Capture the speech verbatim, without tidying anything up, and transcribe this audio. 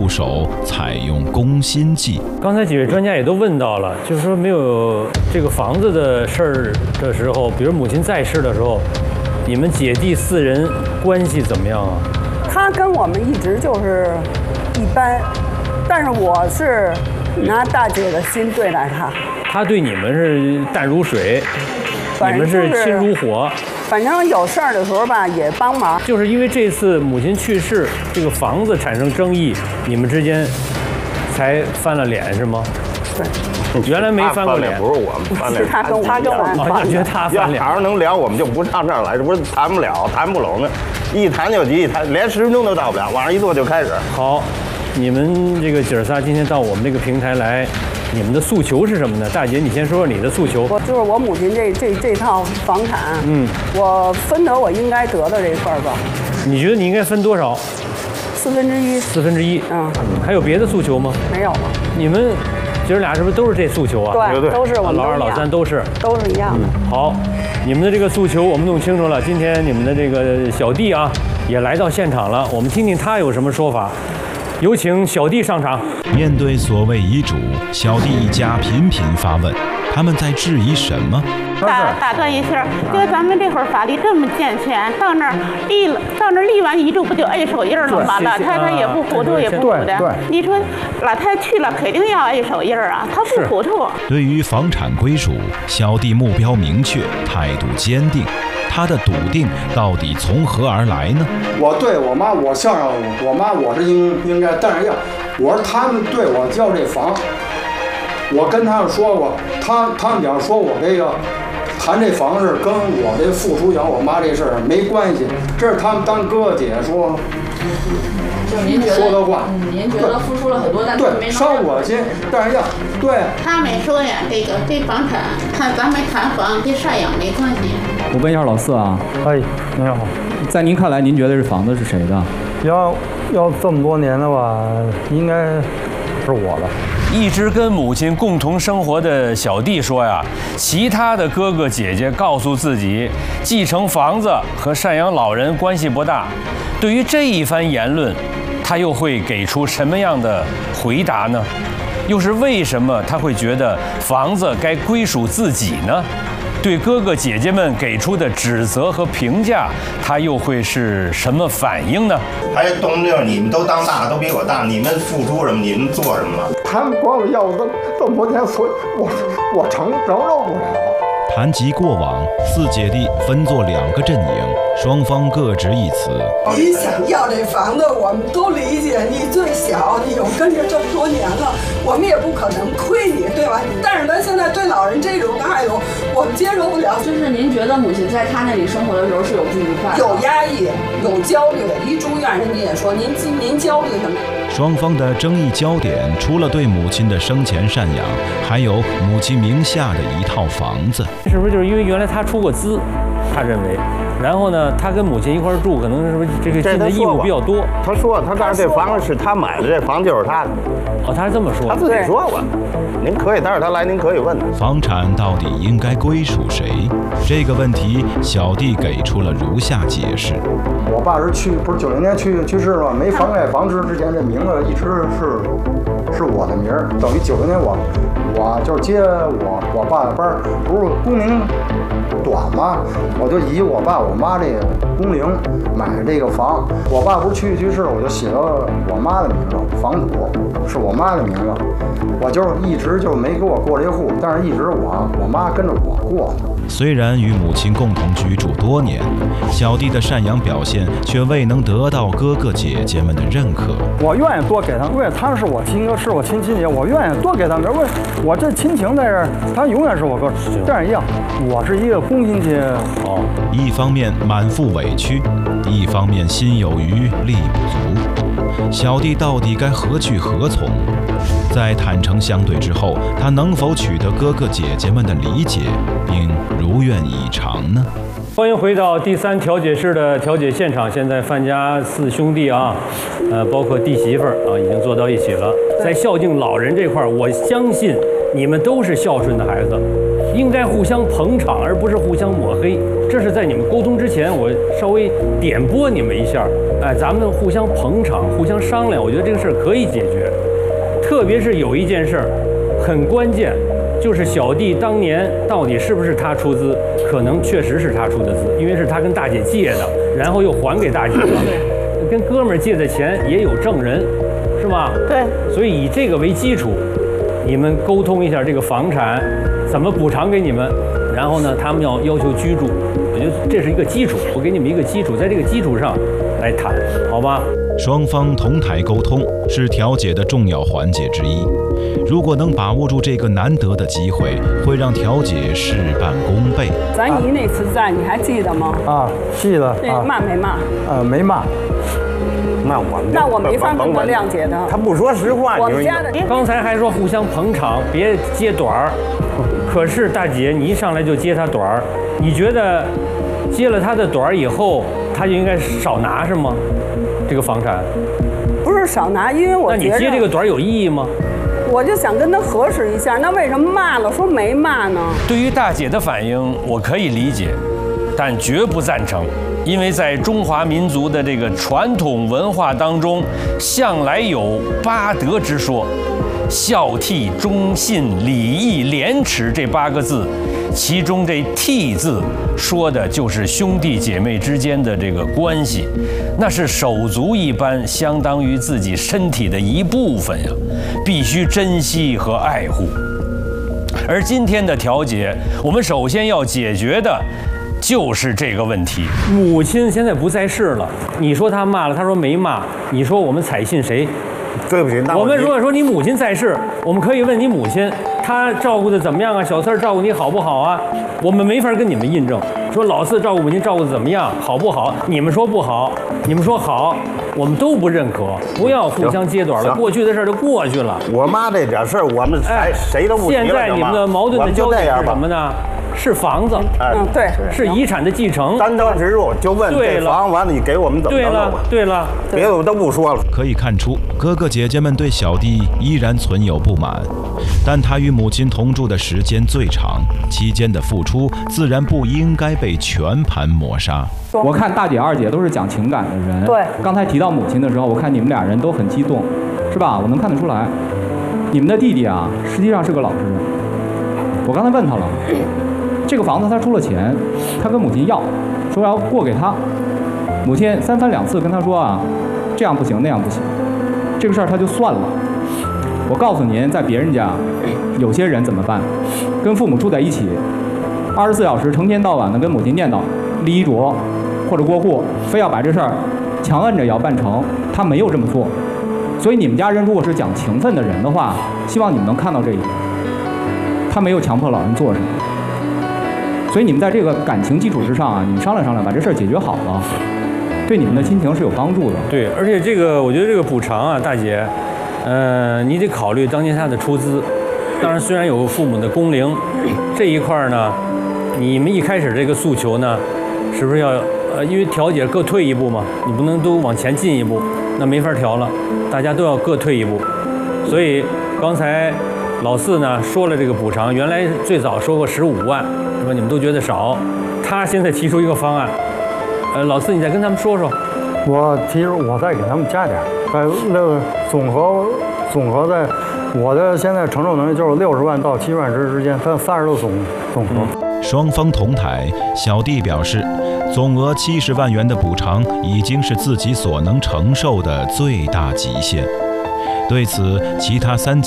入手，采用攻心计。 刚才几位专家也都问到了，就是说没有这个房子的事儿的时候，比如母亲在世的时候，你们姐弟四人关系怎么样啊？ 他跟我们一直就是一般，但是我是拿大姐的心对待他。 他对你们是淡如水，你们是亲如火。 反正有事儿的时候吧，也帮忙。 就是因为这次母亲去世，这个房子产生争议，你们之间才翻了脸是吗？ 对， 原来没翻过脸， 不是我们翻脸， 他跟他跟我们翻脸。 觉得他翻脸。 要好好能聊，我们就不上这儿来，这不是谈不了，谈不拢呢，一谈就急，一谈连十分钟都到不了，往上一坐就开始。 好，你们这个姐儿仨今天到我们这个平台来。你们的诉求是什么呢？大姐，你先说说你的诉求。 我就是我母亲这这这套房产，嗯，我分得我应该得的这份吧。 你觉得你应该分多少？ 四分之一。 四分之一。 嗯。 还有别的诉求吗？ 没有了。 你们姐儿俩是不是都是这诉求啊？ 对，都是我们老二、老三都是， 都是一样的。 嗯。好，你们的这个诉求我们弄清楚了。今天你们的这个小弟啊，也来到现场了，我们听听他有什么说法。有请小弟上场。 面对所谓遗嘱，小弟一家频频发问，他们在质疑什么？ 打打断一下，就咱们这会儿法律这么健全，到那儿立了，到那儿立完遗嘱不就摁手印了吗？老太太也不糊涂，也不糊的。你说老太太去了，肯定要摁手印啊，她不糊涂。 对于房产归属，小弟目标明确，态度坚定。他的笃定到底从何而来呢？ 我对我妈，我向上我妈，我是应应该，但是要我说他们对我交这房，我跟他们说过，他他们讲说我这个谈这房事跟我这付出养我妈这事儿没关系，这是他们当哥哥姐说。 就是您觉得说的话， 嗯，您觉得付出了很多，但是没伤我心，但是要对。 他们说呀，这个这房产，看咱们谈房跟赡养没关系。 我问一下老四啊， 哎，您好， 在您看来，您觉得这房子是谁的？ 要要这么多年的吧，应该是我的。 一直跟母亲共同生活的小弟说呀，其他的哥哥姐姐告诉自己，继承房子和赡养老人关系不大。对于这一番言论，他又会给出什么样的回答呢？又是为什么他会觉得房子该归属自己呢？对哥哥姐姐们给出的指责和评价，他又会是什么反应呢？ 还有东六，你们都当大，都比我大，你们付出什么？你们做什么了？ 他们管我要这这么多年，所以我我承承受不了。 谈及过往，四姐弟分作两个阵营，双方各执一词。 你想要这房子，我们都理解。你最小，你又跟着这么多年了，我们也不可能亏你，对吧？但是咱现在对老人这种态度，我们接受不了。 就是您觉得母亲在她那里生活的时候是有不愉快的， 有压抑，有焦虑。一住院，人家也说您您焦虑什么？ 双方的争议焦点，除了对母亲的生前赡养，还有母亲名下的一套房子。 是不是就是因为原来他出过资，他认为，然后呢，他跟母亲一块儿住，可能是不是这个尽的义务比较多？ 他说，他告诉这房子是他买的，这房就是他的。 哦，他是这么说， 他自己说过。您可以，待会儿他来，您可以问他。 房产到底应该归属谁？这个问题，小弟给出了如下解释： 我爸是去，不是九零年去去世了吗？没房贷房之之前，这名字一直是是我的名儿，等于九零年我我就是接我我爸的班儿，不是工龄短吗？我就以我爸我妈这个工龄买的这个房。我爸不是去去世，我就写了我妈的名字，房主是我妈的名字。我就是一直就没给我过这户，但是一直我我妈跟着我过。 虽然与母亲共同居住多年，小弟的赡养表现却未能得到哥哥姐姐们的认可。 我愿意多给他们，因为他是我亲哥，是我亲亲姐，我愿意多给他们。因为我这亲情在这儿，他永远是我哥。但是一样，我是一个公亲戚。 哦，一方面满腹委屈，一方面心有余力不足。小弟到底该何去何从？在坦诚相对之后，他能否取得哥哥姐姐们的理解，并如愿以偿呢？ 欢迎回到第三调解室的调解现场。现在范家四兄弟啊，呃，包括弟媳妇儿啊，已经坐到一起了。在孝敬老人这块儿，我相信你们都是孝顺的孩子，应该互相捧场，而不是互相抹黑。这是在你们沟通之前，我稍微点拨你们一下。哎，咱们互相捧场，互相商量，我觉得这个事儿可以解决。特别是有一件事儿很关键。就是小弟当年到底是不是他出资？可能确实是他出的资，因为是他跟大姐借的，然后又还给大姐的。跟哥们儿借的钱也有证人，是吧？ 对。 所以以这个为基础，你们沟通一下这个房产怎么补偿给你们，然后呢，他们要要求居住，我觉得这是一个基础，我给你们一个基础，在这个基础上来谈，好吧？ 双方同台沟通是调解的重要环节之一。如果能把握住这个难得的机会，会让调解事半功倍。 咱姨那次在，你还记得吗？ 啊，记得。 那骂没骂？ 呃，没骂。 那我那我没法跟他谅解他。 他不说实话。 我们家的刚才还说互相捧场，别揭短儿。可是大姐，你一上来就揭他短儿，你觉得揭了他的短儿以后，他就应该少拿是吗？这个房产？ 不是少拿，因为我那你揭这个短儿有意义吗？ 我就想跟他核实一下，那为什么骂了说没骂呢？ 对于大姐的反应，我可以理解，但绝不赞成，因为在中华民族的这个传统文化当中，向来有八德之说，孝悌忠信礼义廉耻这八个字，其中这悌字说的就是兄弟姐妹之间的这个关系，那是手足一般，相当于自己身体的一部分呀，必须珍惜和爱护。而今天的调解，我们首先要解决的就是这个问题。母亲现在不在世了，你说他骂了，他说没骂，你说我们采信谁？ 对不起，那我们如果说你母亲在世，我们可以问你母亲，她照顾的怎么样啊？小四照顾你好不好啊？我们没法跟你们印证，说老四照顾母亲照顾的怎么样，好不好？你们说不好，你们说好，我们都不认可。不要互相揭短了，过去的事儿就过去了。 我妈这点事儿，我们谁谁都不提了。 现在你们的矛盾的焦点是什么呢？是房子， 嗯，对， 是遗产的继承， 单刀直入就问这房完了，你给我们怎么弄？ 对了，对了， 别的我都不说了。 可以看出，哥哥姐姐们对小弟依然存有不满，但他与母亲同住的时间最长，期间的付出自然不应该被全盘抹杀。 我看大姐二姐都是讲情感的人， 对， 刚才提到母亲的时候，我看你们俩人都很激动，是吧？我能看得出来，你们的弟弟啊，实际上是个老实人。我刚才问他了。这个房子他出了钱，他跟母亲要，说要过给他。母亲三番两次跟他说啊，这样不行，那样不行，这个事儿他就算了。我告诉您，在别人家，有些人怎么办？跟父母住在一起，二十四小时成天到晚的跟母亲念叨立遗嘱或者过户，非要把这事儿强摁着也要办成，他没有这么做。所以你们家人如果是讲情分的人的话，希望你们能看到这一点，他没有强迫老人做什么。所以你们在这个感情基础之上啊，你们商量商量，把这事儿解决好了，对你们的亲情是有帮助的。 对，而且这个我觉得这个补偿啊，大姐，呃，你得考虑当年他的出资。当然，虽然有父母的工龄，这一块呢，你们一开始这个诉求呢，是不是要呃，因为调解各退一步嘛，你不能都往前进一步，那没法调了，大家都要各退一步。所以刚才老四呢说了这个补偿，原来最早说过十五万。说你们都觉得少，他现在提出一个方案，呃，老四你再跟他们说说。 我提出我再给他们加点，在那个总和总和在我的现在承受能力就是六十万到七十万之之间，分三十多总总和。 双方同台，小弟表示，总额七十万元的补偿已经是自己所能承受的最大极限。对此，其他三